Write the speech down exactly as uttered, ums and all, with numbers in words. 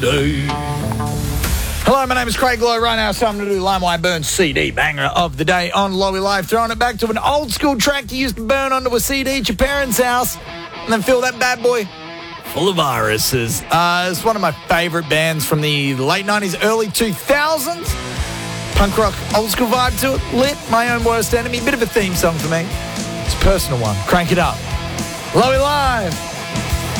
Hello, my name is Craig Lowe. Right now it's time to do LimeWire Burn C D banger of the day on Lowy Live. Throwing it back to an old school track you used to burn onto a C D at your parents' house and then fill that bad boy full of viruses. Uh, it's one of my favourite bands from the late nineties, early two thousands. Punk rock, old school vibe to it. Lit, My Own Worst Enemy. Bit of a theme song for me. It's a personal one. Crank it up. Lowy Live.